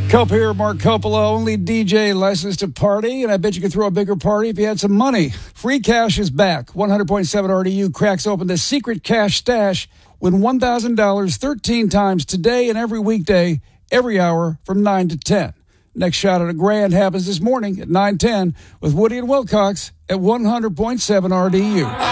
Cope here, Mark Coppola, only DJ licensed to party, and I bet you could throw a bigger party if you had some money. Free cash is back. 100.7 RDU cracks open the secret cash stash. Win $1,000 13 times today and every weekday, every hour from 9 to 10. Next shot at $1,000 happens this morning at 9:10 with Woody and Wilcox at 100.7 RDU.